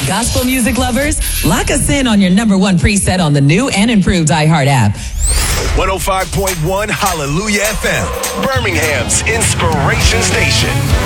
Gospel music lovers, lock us in on your number one preset on the new and improved iHeart app. 105.1 Hallelujah FM, Birmingham's inspiration station.